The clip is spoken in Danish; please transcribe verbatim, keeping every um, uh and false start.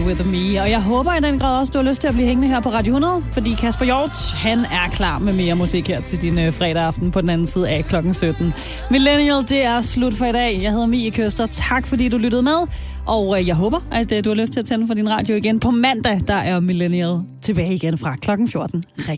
With Me. Og jeg håber i den grad også, du har lyst til at blive hængende her på Radio hundrede, fordi Kasper Hjort, han er klar med mere musik her til din øh, fredag aften på den anden side af klokken sytten. Millennial, det er slut for i dag. Jeg hedder Mie Køster. Tak fordi du lyttede med. Og øh, jeg håber, at øh, du har lyst til at tænde for din radio igen. På mandag, der er Millennial tilbage igen fra klokken fjorten.